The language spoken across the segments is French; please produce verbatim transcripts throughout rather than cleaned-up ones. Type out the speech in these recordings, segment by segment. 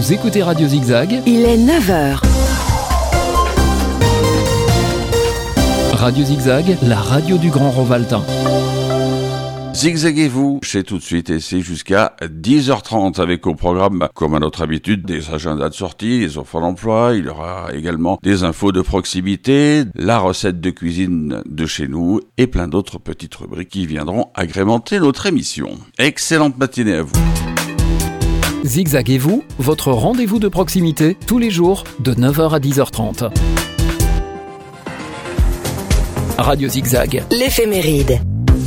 Vous écoutez Radio Zigzag. Il est neuf heures. Radio Zigzag, la radio du Grand Rovaltain. Zigzaguez-vous, c'est tout de suite et c'est jusqu'à dix heures trente avec au programme, comme à notre habitude, des agendas de sortie, des offres d'emploi. Il y aura également des infos de proximité, la recette de cuisine de chez nous et plein d'autres petites rubriques qui viendront agrémenter notre émission. Excellente matinée à vous. Zigzaguez-vous, votre rendez-vous de proximité, tous les jours, de neuf heures à dix heures trente. Radio Zigzag. L'éphéméride.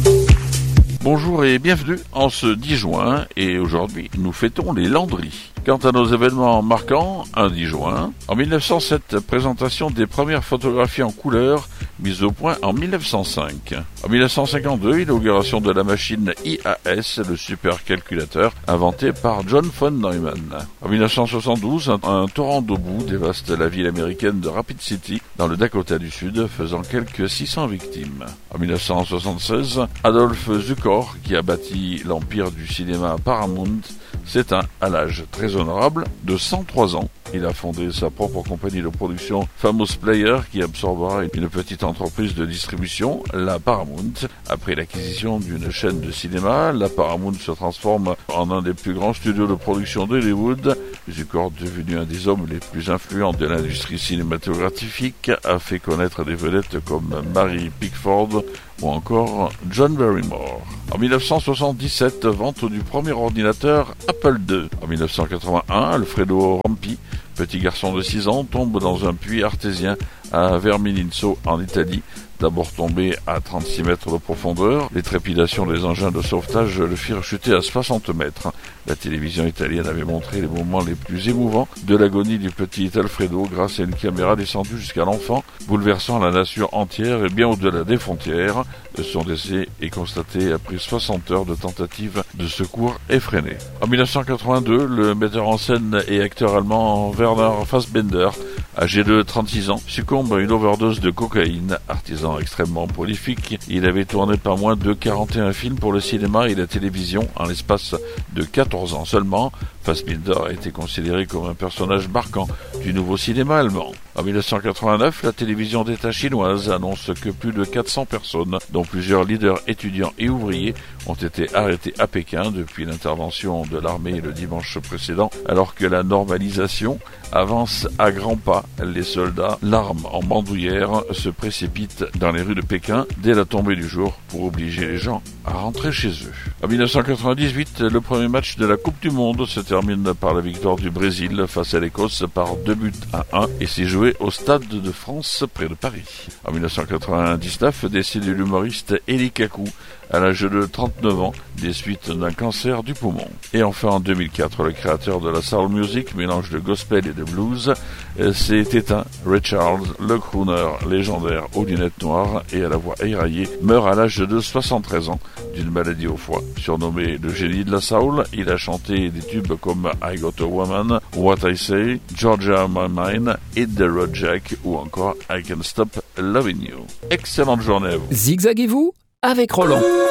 Bonjour et bienvenue en ce dix juin, et aujourd'hui nous fêtons les Landry. Quant à nos événements marquants, un dix juin, en mille neuf cent sept, présentation des premières photographies en couleur mises au point en mille neuf cent cinq. En mille neuf cent cinquante-deux, inauguration de la machine I A S, le supercalculateur inventé par John von Neumann. En mille neuf cent soixante-douze, un, un torrent d'eau boue dévaste la ville américaine de Rapid City, dans le Dakota du Sud, faisant quelques six cents victimes. En mille neuf cent soixante-seize, Adolph Zukor, qui a bâti l'empire du cinéma Paramount, s'éteint à l'âge très honorable de cent trois ans. Il a fondé sa propre compagnie de production Famous Player, qui absorbera une petite entreprise de distribution, la Paramount. Après l'acquisition d'une chaîne de cinéma, la Paramount se transforme en un des plus grands studios de production d'Hollywood. Zukor, devenu un des hommes les plus influents de l'industrie cinématographique, a fait connaître des vedettes comme Mary Pickford ou encore John Barrymore. En mille neuf cent soixante-dix-sept, vente du premier ordinateur Apple deux. En mille neuf cent quatre-vingt-un, Alfredo Rampi, petit garçon de six ans, tombe dans un puits artésien à Verminizzo en Italie. D'abord tombé à trente-six mètres de profondeur, les trépidations des engins de sauvetage le firent chuter à soixante mètres. La télévision italienne avait montré les moments les plus émouvants de l'agonie du petit Alfredo grâce à une caméra descendue jusqu'à l'enfant, bouleversant la nation entière et bien au-delà des frontières. Son décès est constaté après soixante heures de tentatives de secours effrénées. En mille neuf cent quatre-vingt-deux, le metteur en scène et acteur allemand Werner Fassbinder, âgé de trente-six ans, succombe à une overdose de cocaïne. Artisan extrêmement prolifique, il avait tourné pas moins de quarante et un films pour le cinéma et la télévision en l'espace de quatorze ans seulement. Fassbinder a été considéré comme un personnage marquant du nouveau cinéma allemand. En mille neuf cent quatre-vingt-neuf, la télévision d'État chinoise annonce que plus de quatre cents personnes, dont plusieurs leaders étudiants et ouvriers, ont été arrêtés à Pékin depuis l'intervention de l'armée le dimanche précédent, alors que la normalisation avance à grands pas. Les soldats, l'arme en bandoulière, se précipitent dans les rues de Pékin dès la tombée du jour pour obliger les gens à rentrer chez eux. En mille neuf cent quatre-vingt-dix-huit, le premier match de la Coupe du Monde se termine par la victoire du Brésil face à l'Écosse par deux buts à un et s'est joué au Stade de France près de Paris. En mille neuf cent quatre-vingt-dix-neuf, décès de l'humoriste Eli Kaku à l'âge de trente-neuf ans des suites d'un cancer du poumon. Et enfin en deux mille quatre, le créateur de la soul music, mélange de gospel et de blues, s'est éteint. Ray Charles, le crooner légendaire aux lunettes noires et à la voix éraillée, meurt à l'âge de soixante-treize ans d'une maladie au foie. Surnommé le génie de la soul, il a chanté des tubes comme I Got a Woman, What I Say, Georgia My Mind, Hit the Road Jack ou encore I Can't Stop Loving You. Excellente journée à vous. Zigzaguez-vous avec Roland.